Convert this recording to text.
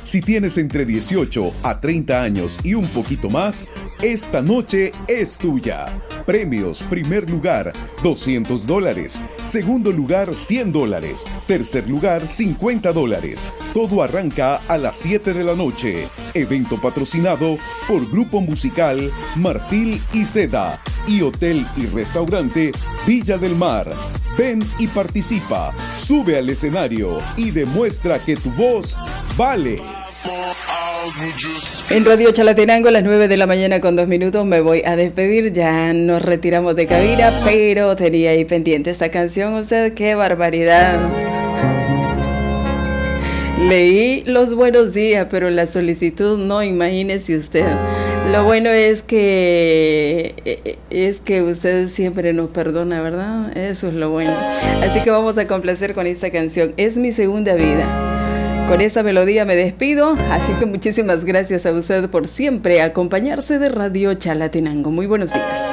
Si tienes entre 18 a 30 años y un poquito más, esta noche es tuya. Premios: primer lugar, $200. Segundo lugar, $100. Tercer lugar, $50. Todo arranca a las 7 de la noche. Evento patrocinado por Grupo Musical Marfil y Seda y Hotel y Restaurante Villa del Mar. Ven y participa, sube al escenario y demuestra que tu voz vale. En Radio Chalatenango, a las 9 de la mañana con 2 minutos, me voy a despedir. Ya nos retiramos de cabina, pero tenía ahí pendiente esta canción. Usted, qué barbaridad. Leí los buenos días, pero la solicitud no, imagínese usted. Lo bueno es que usted siempre nos perdona, ¿verdad? Eso es lo bueno. Así que vamos a complacer con esta canción. Es mi segunda vida. Con esta melodía me despido, así que muchísimas gracias a usted por siempre acompañarse de Radio Chalatenango. Muy buenos días.